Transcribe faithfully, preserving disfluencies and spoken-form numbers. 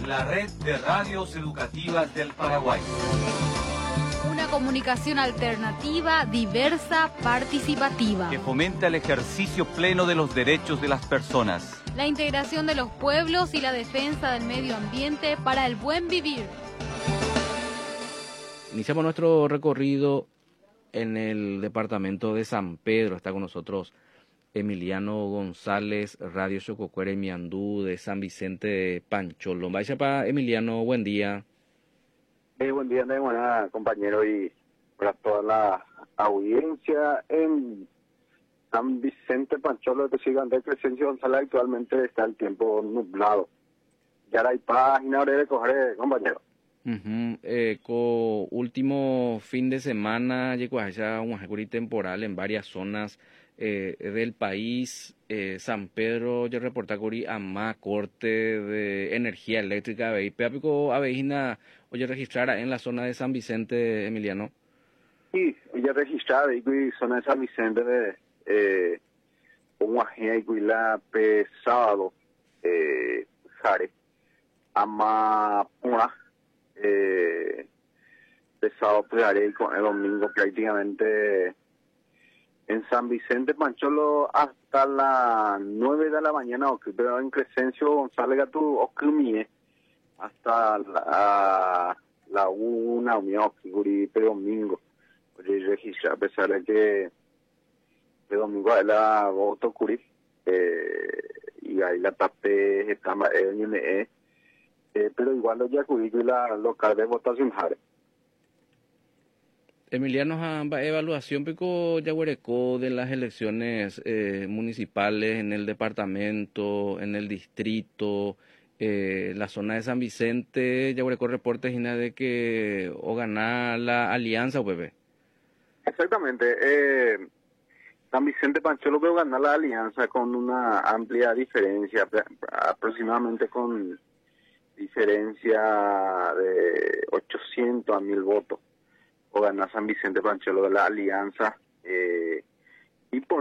la red de radios educativas del Paraguay. Una comunicación alternativa, diversa, participativa. Que fomenta el ejercicio pleno de los derechos de las personas. La integración de los pueblos y la defensa del medio ambiente para el buen vivir. Iniciamos nuestro recorrido en el departamento de San Pedro. Está con nosotros Emiliano González, Radio Xococuere Miandú de San Vicente de Pancholo. Vaya para Emiliano, buen día. Eh, buen día, buena, compañero, y para toda la audiencia en San Vicente Pancholo de Sigan de Crescencio González. Actualmente está el tiempo nublado. Ya hay página de coger, compañero. Uh-huh. Eh, co último fin de semana llegó allá un ajacuri temporal en varias zonas eh, del país. eh, San Pedro ya reporta curi ama corte de energía eléctrica veí peapico aveina oye registrara en la zona de San Vicente, Emiliano. Sí, ya registrada y zona de San Vicente de eh, un agente y la pesado eh, jare ama una Eh, pesado pegaré con el domingo prácticamente en San Vicente Pancholo hasta las nueve de la mañana, pero en Crescencio González Gatú Oclumie hasta la, la una pero domingo oye registra a pesar de que el domingo es la voto curi eh, y ahí la tapé está en eh, Eh, pero igual los yacudí y la local de votación jare. Emiliano, amba evaluación pico yaguarecó de las elecciones eh, municipales en el departamento, en el distrito, eh, la zona de San Vicente, yaguarecó reportes y nada de que o ganar la alianza o bebé. Exactamente, eh, San Vicente Pancholo veo ganar la alianza con una amplia diferencia, aproximadamente con diferencia de ochocientos a mil votos o ganar San Vicente Pancholo de la alianza eh, y por